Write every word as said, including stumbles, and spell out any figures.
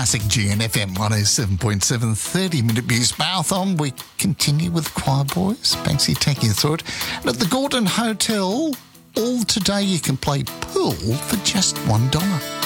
Classic G N F M one oh seven point seven, thirty minute Blues Marathon. We continue with Choir Boys. Banksy taking you through it. And at the Gordon Hotel, all today you can play pool for just one dollar.